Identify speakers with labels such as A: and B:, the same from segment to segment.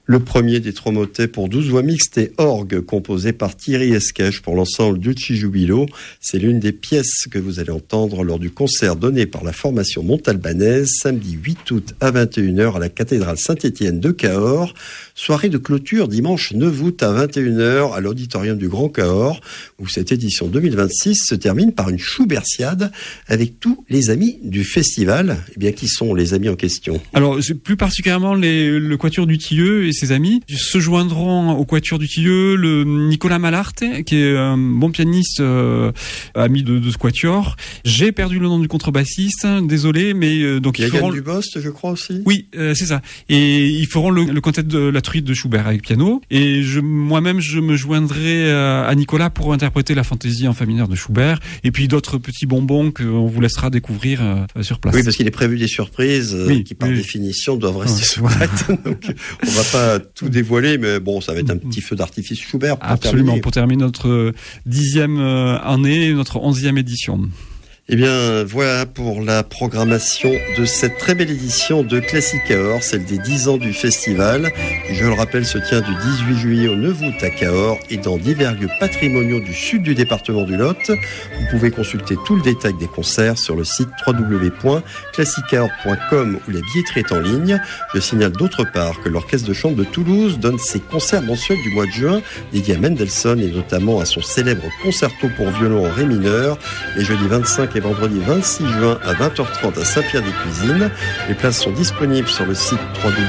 A: Le premier des 3 motets pour 12 voix mixtes et orgue, composé par Thierry Esquèche pour l'ensemble Dulci Jubilo. C'est l'une des pièces que vous allez entendre lors du concert donné par la formation montalbanaise samedi 8 août à 21h à la cathédrale Saint-Étienne de Cahors. Soirée de clôture dimanche 9 août à 21h à l'auditorium du Grand Cahors, où cette édition 2026 se termine par une Schubertiade avec tous les amis du festival. Eh bien, qui sont les amis en question?
B: Alors, plus particulièrement le Quatuor du Tilleux et ses amis se joindront au Quatuor du Tilleux le Nicolas Malarte, qui est un bon pianiste, ami de ce Quatuor. J'ai perdu le nom du contrebassiste, désolé, mais donc
A: il y a Yann Dubost, je crois aussi.
B: Oui, c'est ça. Et ils feront le quintet de la truite de Schubert avec piano. Et moi-même, je me joindrai à Nicolas pour interpréter la fantaisie en fa mineur de Schubert. Et puis d'autres petits bonbons qu'on vous laissera découvrir sur place.
A: Oui, parce qu'il est prévu des surprises qui, par définition, doivent rester secrètes. Donc, on va pas tout dévoiler, mais bon, ça va être un petit feu d'artifice Schubert pour
B: Absolument, pour terminer notre 10e année, notre 11e édition.
A: Eh bien, voilà pour la programmation de cette très belle édition de Classic Cahors, celle des 10 ans du festival. Et je le rappelle, se tient du 18 juillet au 9 août à Cahors et dans divers lieux patrimoniaux du sud du département du Lot. Vous pouvez consulter tout le détail des concerts sur le site www.classiccahors.com où la billetterie est en ligne. Je signale d'autre part que l'Orchestre de chambre de Toulouse donne ses concerts mensuels du mois de juin dédiés à Mendelssohn et notamment à son célèbre concerto pour violon en ré mineur les jeudis 25 et vendredi 26 juin à 20h30 à Saint-Pierre-des-Cuisines. Les places sont disponibles sur le site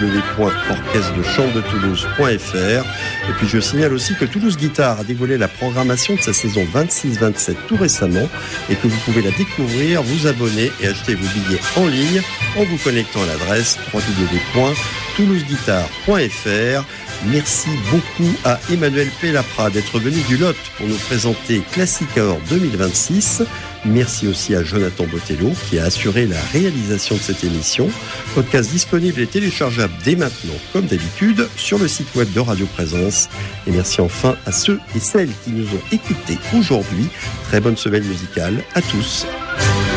A: www.orchestredechambredetoulouse.fr. Et puis je signale aussi que Toulouse Guitare a dévoilé la programmation de sa saison 26-27 tout récemment et que vous pouvez la découvrir, vous abonner et acheter vos billets en ligne en vous connectant à l'adresse www.toulouseguitare.fr. Merci beaucoup à Emmanuel Pellapra d'être venu du Lot pour nous présenter Classic Cahors 2026. Merci aussi à Jonathan Botello qui a assuré la réalisation de cette émission. Podcast disponible et téléchargeable dès maintenant, comme d'habitude, sur le site web de Radio Présence. Et merci enfin à ceux et celles qui nous ont écoutés aujourd'hui. Très bonne semaine musicale à tous.